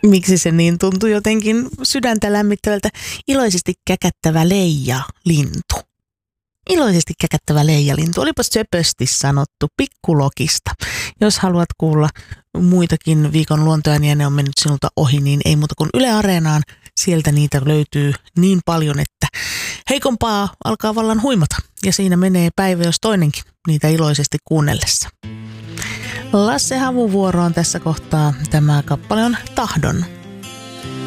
Miksi se niin tuntui jotenkin sydäntä lämmittävältä? Iloisesti käkättävä leijalintu. Iloisesti käkättävä leijalintu. Olipas söpösti sanottu pikkulokista. Jos haluat kuulla muitakin viikon luontoääniä, ne on mennyt sinulta ohi, niin ei muuta kuin Yle Areenaan. Sieltä niitä löytyy niin paljon, että heikompaa alkaa vallan huimata. Ja siinä menee päivä jos toinenkin niitä iloisesti kuunnellessa. Lasse Havun vuoro on tässä kohtaa. Tämä kappale on Tahdon.